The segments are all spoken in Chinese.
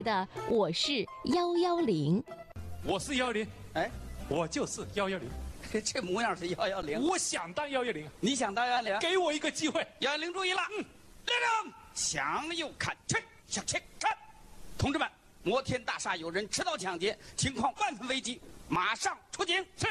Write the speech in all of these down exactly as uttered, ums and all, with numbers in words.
的我是幺幺零， 我是幺零， 哎， 我就是幺幺零， 这模样是幺幺零。 我想当幺幺零， 你想当幺幺零？ 给我一个机会。 幺幺零注意了，嗯，列正，向右看齐，向前看。同志们，摩天大厦有人持刀抢劫，情况万分危急，马上出警。是。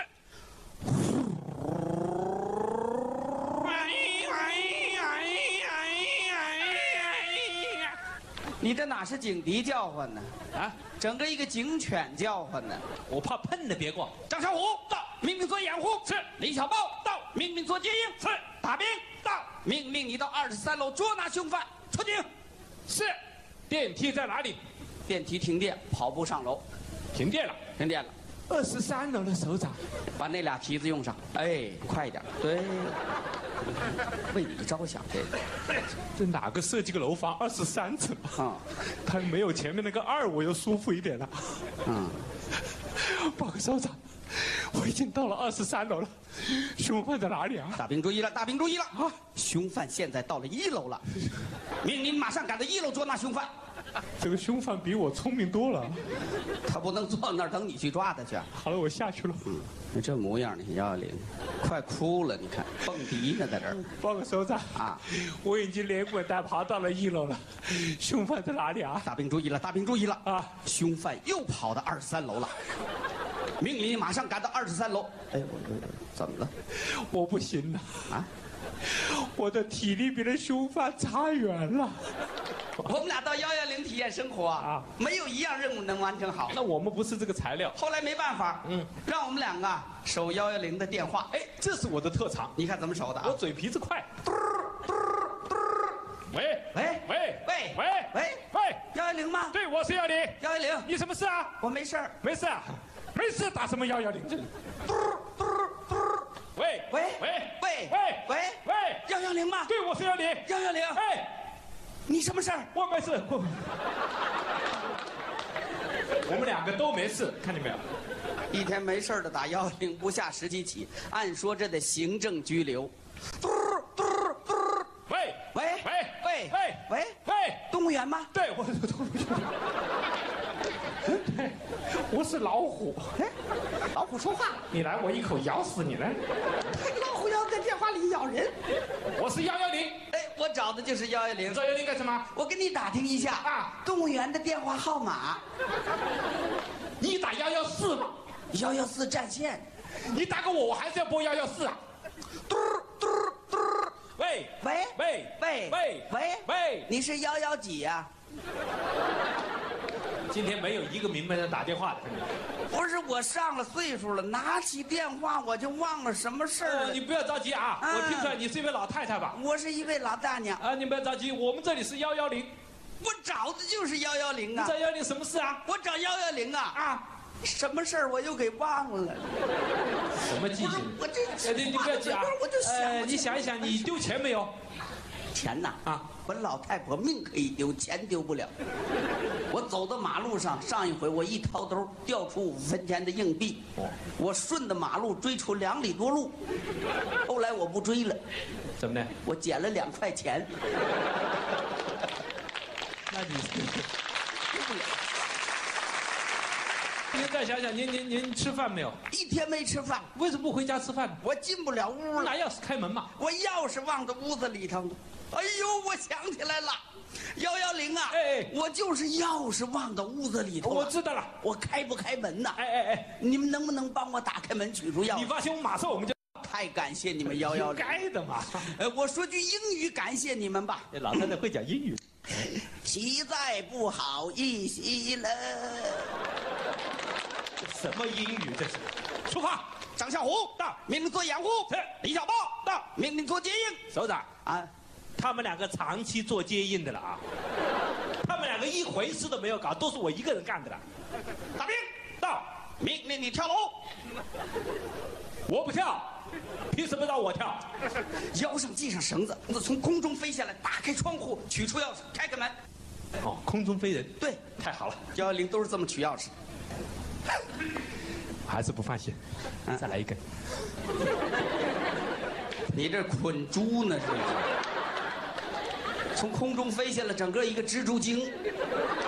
你这哪是警笛叫唤呢？啊，整个一个警犬叫唤呢！ 我怕喷的，别过。 张小虎到，命令做掩护。是。李小豹到，命令做接应。是。大兵到，命令你到二十三楼捉拿凶犯。出警。 是。电梯在哪里？ 电梯停电，跑步上楼。 停电了， 停电了。 二十三楼的首长， 把那俩旗子用上。哎，快一点。对。为你着想，这个。 这哪个设计个楼房二十三层啊？ 它没有前面那个二，我又舒服一点了。 嗯， 报告首长，我已经到了二十三楼了。凶犯在哪里啊？ 大兵注意了，大兵注意了啊！凶犯现在到了一楼了，命令马上赶到一楼捉拿凶犯。 这个凶犯比我聪明多了， 他不能坐那儿等你去抓他去。 好了，我下去了。 嗯，你这模样，你幺幺零，快哭了，你看蹦迪呢，在这儿。 报告首长啊， 我已经连滚带爬到了一楼了，凶犯在哪里啊？ 大兵注意了，大兵注意了啊！ 凶犯又跑到二十三楼了，命令你马上赶到二十三楼。哎，我我怎么了？ 我不行了啊！ 我的体力比那凶犯差远了。 我们俩到幺幺零体验生活啊，没有一样任务能完成好。 那我们不是这个材料。 后来没办法，嗯，让我们两个守幺幺零的电话。 哎，这是我的特长， 你看怎么守的啊？ 我嘴皮子快。喂喂喂喂喂喂喂， 幺幺零吗？ 对，我是幺零。 幺幺零， 你什么事啊？ 我没事儿， 没事啊，没事，打什么幺幺零？喂喂喂喂喂喂喂， 幺幺零吗？ 对，我是幺零。 幺幺零， 哎， 你什么事儿？ 我没事。我我们两个都没事，看见没有？ 一天没事的打幺幺零不下十几起，按说这得行政拘留。 喂喂喂喂喂喂喂， 动物园吗？ 对，我是动物园。对，我是老虎。 哎，老虎说话了， 你来，我一口咬死你来。 老虎要在电话里咬人。 我是幺幺零。 哎，我找的就是幺幺零。 你找幺幺零干什么？ 我跟你打听一下啊， 动物园的电话号码。 你打幺幺四嘛？ 幺幺四占线。 你打给我，我还是要拨幺幺四啊。 嘟嘟嘟。 喂喂喂喂喂喂喂， 你是幺幺几呀？ 今天没有一个明白人打电话的。 不是，我上了岁数了，拿起电话我就忘了什么事儿了。 你不要着急啊，我听出来你是一位老太太吧？ 我是一位老大娘啊，你不要着急，我们这里是幺幺零。 我找的就是幺幺零啊。 你找幺幺零什么事啊？ 我找幺幺零啊啊！什么事儿我又给忘了。 什么记性？ 我这你你不要急啊！ 我就想， 你想一想，你丢钱没有？ 钱呐啊！ 我老太婆命可以丢，钱丢不了。我走到马路上，上一回我一掏兜掉出五分钱的硬币，我顺着马路追出两里多路，后来我不追了。 怎么的？ 我捡了两块钱。 那你丢不了。您再想想，您您您吃饭没有？ 一天没吃饭。 为什么不回家吃饭呢？ 我进不了屋了。 拿钥匙开门嘛。 我钥匙忘在屋子里头了。哎呦，我想起来了，幺幺零啊！ 哎哎， 我就是钥匙忘到屋子里头。 我知道了， 我开不开门呐？ 哎哎哎， 你们能不能帮我打开门，取出钥匙？ 你放心，我马上我们就。 太感谢你们幺幺零， 该的嘛。 呃，我说句英语感谢你们吧。 老太太会讲英语。 实在不好意思了。 什么英语这是？出发！ 张小虎到，命令做掩护。 是。 李小豹到，命令做接应。 首长啊， 他们两个长期做接应的了啊。他们两个一回事都没有搞，都是我一个人干的了。 大兵到，命令你跳楼。 我不跳，凭什么让我跳？ 腰上系上绳子，从空中飞下来，打开窗户，取出钥匙，开开门。 哦，空中飞人。 对， 太好了， 幺幺零都是这么取钥匙。 还是不放心， 啊、 再来一根。 你这捆猪呢是？从空中飞下来，整个一个蜘蛛精。